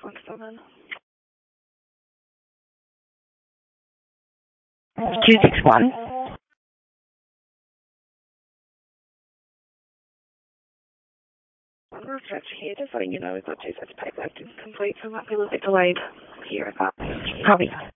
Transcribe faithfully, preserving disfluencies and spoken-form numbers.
one seven. two six one. We're here, just letting you know we've got two sets of paperwork to complete, so it might be a little bit delayed here at that. Copy.